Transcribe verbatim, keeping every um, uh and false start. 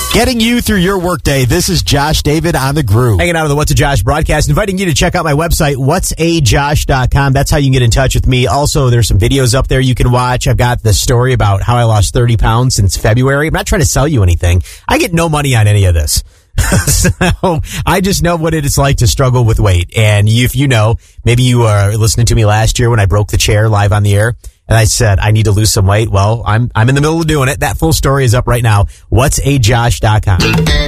Getting you through your workday. This is Josh David on the Groove. Hanging out on the What's a Josh broadcast, inviting you to check out my website, whats a josh dot com. That's how you can get in touch with me. Also, there's some videos up there you can watch. I've got the story about how I lost thirty pounds since February. I'm not trying to sell you anything. I get no money on any of this. So I just know what it is like to struggle with weight. And if you know, maybe you are listening to me last year when I broke the chair live on the air. And I said, I need to lose some weight. Well, I'm I'm in the middle of doing it. That full story is up right now. whats a josh dot com.